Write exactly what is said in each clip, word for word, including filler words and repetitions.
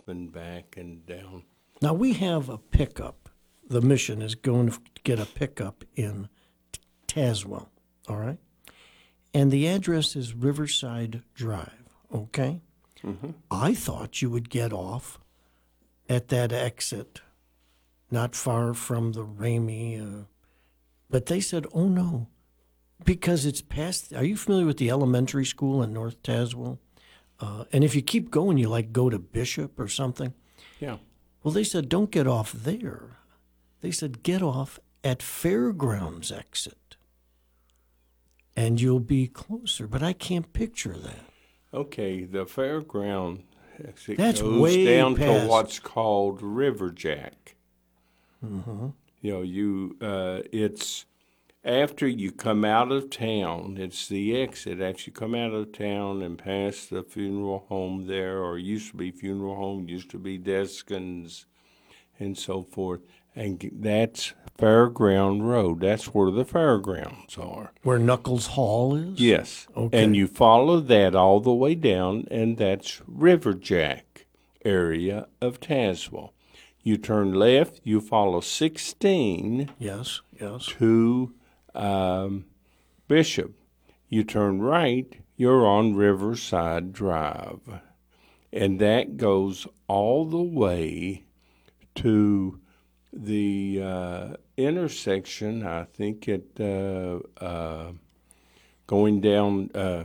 up and back and down. Now, we have a pickup. The mission is going to get a pickup in Tazewell, all right? And the address is Riverside Drive, okay? Mm-hmm. I thought you would get off at that exit, not far from the Ramey, uh, but they said, oh, no, because it's past. Are you familiar with the elementary school in North Tazewell? Uh, and if you keep going, you like go to Bishop or something. Yeah. Well, they said, don't get off there. They said, get off at Fairgrounds exit, and you'll be closer. But I can't picture that. Okay, the fairground exit That's goes way down past. to what's called Riverjack. Mm-hmm. You know, you uh, it's after you come out of town. It's the exit after you come out of town and pass the funeral home there, or used to be funeral home, used to be Deskins, and so forth. And that's Fairground Road. That's where the fairgrounds are. Where Knuckles Hall is? Yes. Okay. And you follow that all the way down, and that's Riverjack area of Tazewell. You turn left, you follow sixteen Yes, yes. to um, Bishop. You turn right, you're on Riverside Drive. And that goes all the way to the uh, intersection, I think, at uh, uh, going down uh,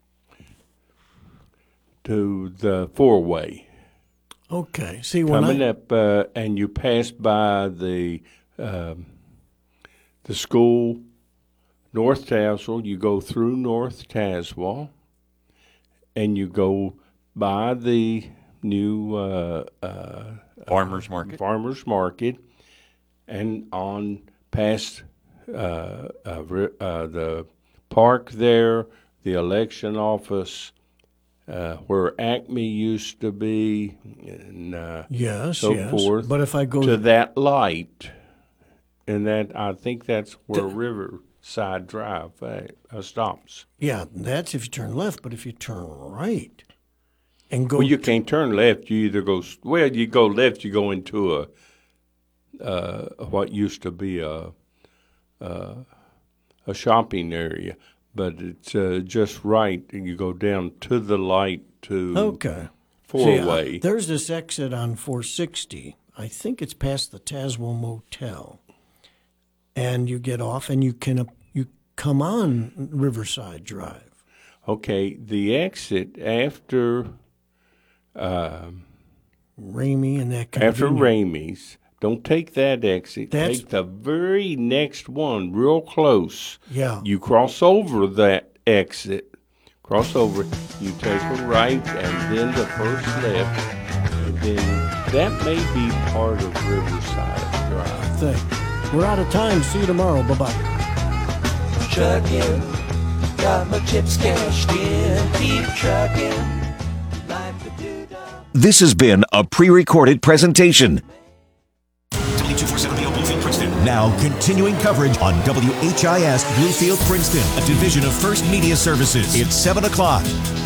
to the four-way. Okay. See, when Coming I, up, uh, and you pass by the um, the school, North Tazewell. You go through North Tazewell, and you go by the new uh, uh, Farmers Market. Farmers Market, and on past uh, uh, re- uh, the park there, the election office, uh, where Acme used to be, and uh, yes, so yes. forth. But if I go to that light, and that I think that's where The- Riverside Drive uh, uh, stops. yeah, that's if you turn left. But if you turn right and go, Well, you can't turn left. You either go s- well. You go left. You go into a uh, what used to be a uh, a shopping area, but it's uh, just right, and you go down to the light to okay. four See, way. uh, there's this exit on four sixty. I think it's past the Tazewell Motel, and you get off, and you can uh, you come on Riverside Drive. Okay, the exit after um, Ramey and that kind after of thing. Ramey's. Don't take that exit. That's- Take the very next one, real close. Yeah. You cross over that exit. Cross over. You take a right, and then the first left, and then that may be part of Riverside Drive. Thing. We're out of time. See you tomorrow. Bye bye. Trucking, got my chips cashed in. Keep trucking, like the dude. This has been a pre-recorded presentation. W two forty-seven B O Bluefield, Princeton. Now, continuing coverage on W H I S Bluefield, Princeton, a division of First Media Services. It's seven o'clock.